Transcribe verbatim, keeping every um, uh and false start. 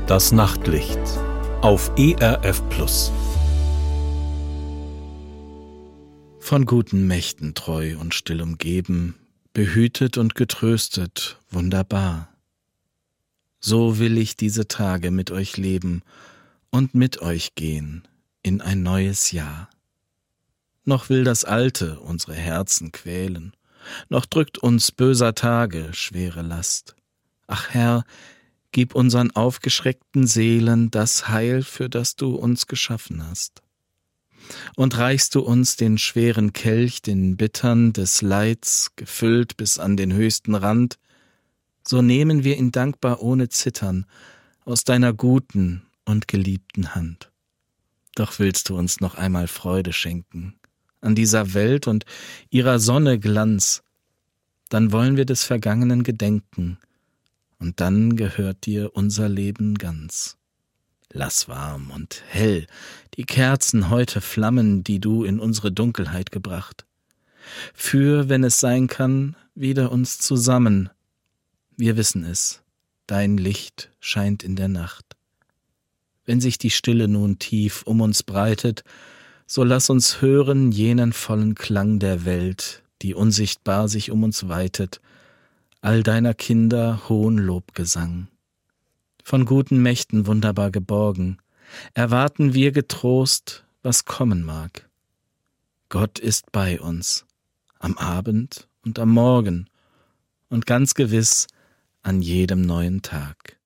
Das Nachtlicht auf E R F Plus. Von guten Mächten treu und still umgeben, behütet und getröstet, wunderbar. So will ich diese Tage mit euch leben und mit euch gehen in ein neues Jahr. Noch will das Alte unsere Herzen quälen, noch drückt uns böser Tage schwere Last. Ach Herr, gib unseren aufgeschreckten Seelen das Heil, für das du uns geschaffen hast. Und reichst du uns den schweren Kelch, den bittern des Leids, gefüllt bis an den höchsten Rand, so nehmen wir ihn dankbar ohne Zittern aus deiner guten und geliebten Hand. Doch willst du uns noch einmal Freude schenken an dieser Welt und ihrer Sonne Glanz, dann wollen wir des Vergangenen gedenken, und dann gehört dir unser Leben ganz. Lass warm und hell die Kerzen heute flammen, die du in unsere Dunkelheit gebracht. Führ, wenn es sein kann, wieder uns zusammen. Wir wissen es, dein Licht scheint in der Nacht. Wenn sich die Stille nun tief um uns breitet, so lass uns hören jenen vollen Klang der Welt, die unsichtbar sich um uns weitet, all deiner Kinder hohen Lobgesang. Von guten Mächten wunderbar geborgen, erwarten wir getrost, was kommen mag. Gott ist bei uns, am Abend und am Morgen und ganz gewiss an jedem neuen Tag.